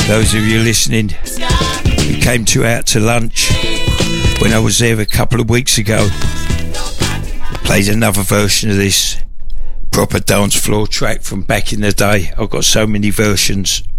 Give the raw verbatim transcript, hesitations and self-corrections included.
Those of you listening, we came to out to lunch when I was there a couple of weeks ago. Played another version of this proper dance floor track from back in the day. I've got so many versions